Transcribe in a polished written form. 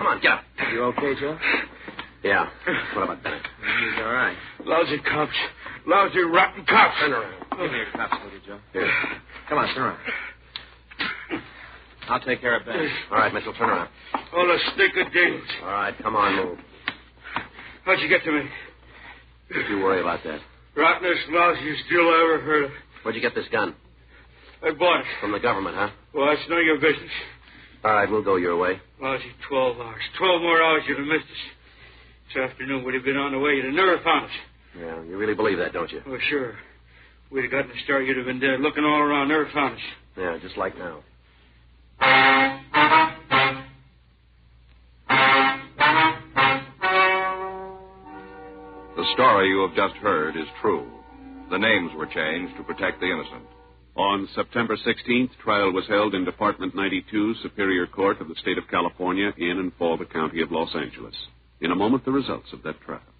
on, get up. You okay, Joe? Yeah. What about Bennett? He's all right. Lousy cops. Lousy, rotten cops. Turn around. Give me your cops, will you, Joe? Here. Come on, turn around. I'll take care of Bennett. All right, Mitchell, turn around. All a stick of deals. All right, come on, move. How'd you get to me? Don't you worry about that. Rottenest, lousiest deal I ever heard of. Where'd you get this gun? I bought it. From the government, huh? Well, that's none of your business. All right, we'll go your way. Lousy 12 hours. 12 more hours you'd have missed us. This afternoon we'd have been on the way. You'd have never found us. Yeah, you really believe that, don't you? Oh, sure. We'd have gotten a start. You'd have been dead. Looking all around, never found us. Yeah, just like now. The story you have just heard is true. The names were changed to protect the innocent. On September 16th, trial was held in Department 92, Superior Court of the State of California, in and for the County of Los Angeles. In a moment, the results of that trial.